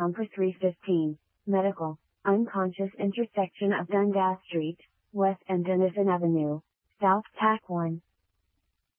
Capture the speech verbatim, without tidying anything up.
com for three fifteen. Medical, unconscious intersection of Dundas Street, West and Denison Avenue, South Tack one.